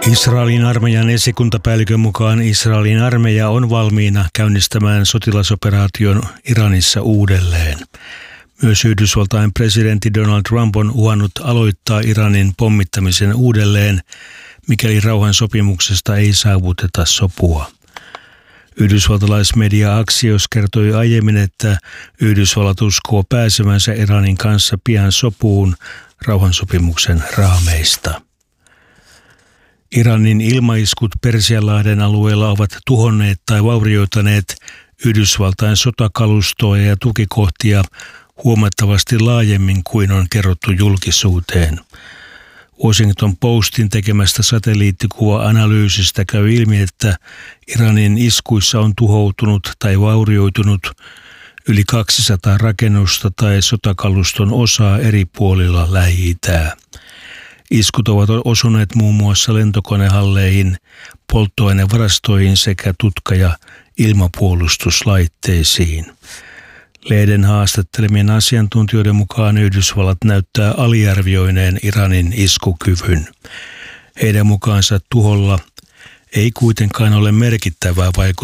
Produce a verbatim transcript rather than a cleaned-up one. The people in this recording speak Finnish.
Israelin armeijan esikuntapäällikön mukaan Israelin armeija on valmiina käynnistämään sotilasoperaation Iranissa uudelleen. Myös Yhdysvaltain presidentti Donald Trump on uhannut aloittaa Iranin pommittamisen uudelleen, mikäli rauhansopimuksesta ei saavuteta sopua. Yhdysvaltalaismedia Axios kertoi aiemmin, että Yhdysvallat uskoo pääsemänsä Iranin kanssa pian sopuun rauhansopimuksen raameista. Iranin ilmaiskut Persianlahden alueella ovat tuhonneet tai vaurioitaneet Yhdysvaltain sotakalustoa ja tukikohtia huomattavasti laajemmin kuin on kerrottu julkisuuteen. Washington Postin tekemästä satelliittikuva-analyysistä käy ilmi, että Iranin iskuissa on tuhoutunut tai vaurioitunut yli kaksisataa rakennusta tai sotakaluston osaa eri puolilla Lähi-itää. Iskut ovat osuneet muun muassa lentokonehalleihin, polttoainevarastoihin sekä tutka- ja ilmapuolustuslaitteisiin. Lehden haastattelemien asiantuntijoiden mukaan Yhdysvallat näyttää aliarvioineen Iranin iskukyvyn. Heidän mukaansa tuholla ei kuitenkaan ole merkittävää vaikutusta